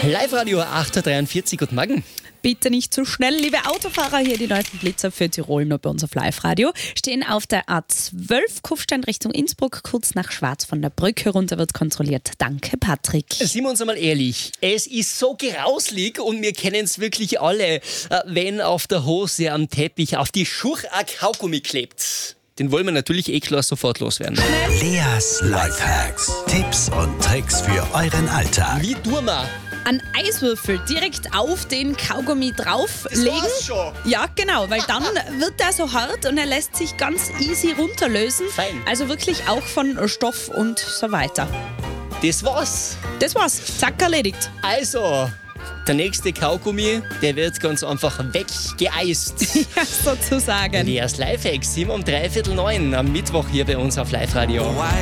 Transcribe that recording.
Live-Radio 8.43 Uhr, guten Morgen. Bitte nicht zu schnell, liebe Autofahrer, hier die neuesten Blitzer für Tirol nur bei uns auf Live-Radio. Stehen auf der A12 Kufstein Richtung Innsbruck, kurz nach Schwarz von der Brücke runter wird kontrolliert. Danke, Patrick. Sind wir uns einmal ehrlich, es ist so grauslig und wir kennen es wirklich alle, wenn auf der Hose, am Teppich, auf die Schuhe ein Kaugummi klebt. Den wollen wir natürlich klar sofort loswerden. Leas Lifehacks. Tipps und Tricks für euren Alltag. Wie tun wir? Einen Eiswürfel direkt auf den Kaugummi drauflegen. war's schon. Ja, genau, weil dann wird der so hart und er lässt sich ganz easy runterlösen. Fein. Also wirklich auch von Stoff und so weiter. Das war's. Das war's. Zack, erledigt. Also, der nächste Kaugummi, der wird ganz einfach weggeeist. Ja, sozusagen. Leas Lifehacks, 7:03 am Mittwoch hier bei uns auf Live-Radio.